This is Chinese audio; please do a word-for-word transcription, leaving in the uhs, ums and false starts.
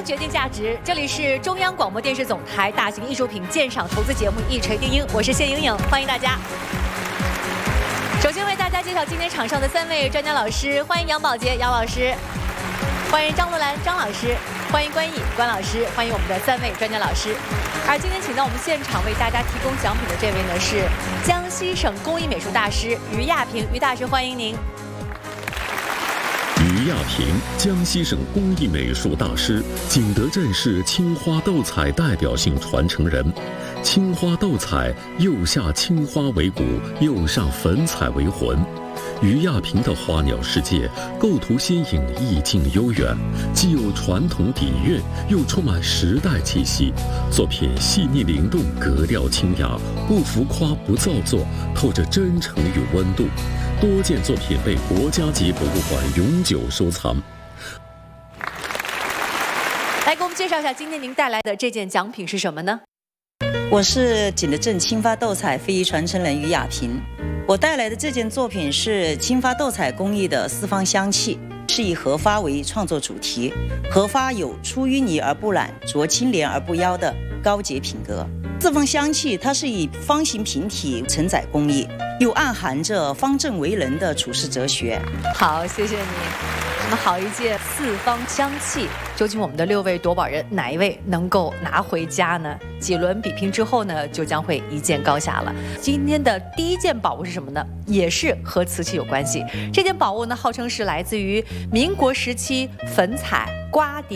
决定价值，这里是中央广播电视总台大型艺术品鉴赏投资节目《一锤定音》，我是谢莹莹，欢迎大家。首先为大家介绍今天场上的三位专家老师，欢迎杨宝杰杨老师，欢迎张罗兰张老师，欢迎关毅关老师，欢迎我们的三位专家老师。而今天请到我们现场为大家提供奖品的这位呢是江西省工艺美术大师于亚平，于大师欢迎您。 于亚平，江西省工艺美术大师，景德镇市青花斗彩代表性传承人。青花斗彩，釉下青花为骨，釉上粉彩为魂。于亚平的花鸟世界构图新颖，意境悠远，既有传统底蕴，又充满时代气息。作品细腻灵动，格调清雅，不浮夸不造作，透着真诚与温度。多件作品被国家级博物馆永久收藏。 来给我们介绍一下今天您带来的这件奖品是什么呢？ 我是景德镇青花斗彩非遗传承人于亚平，我带来的这件作品是青花斗彩工艺的四方香气，是以荷花为创作主题。荷花有出淤泥而不染，濯清涟而不妖的高洁品格。四方香气它是以方形平体承载工艺，又暗含着方正为人的处世哲学。 好，谢谢你。那么好一件四方香气，究竟我们的六位夺宝人哪一位能够拿回家呢？几轮比拼之后呢，就将会一见高下了。今天的第一件宝物是什么呢？也是和瓷器有关系。这件宝物呢，号称是来自于民国时期粉彩刮碟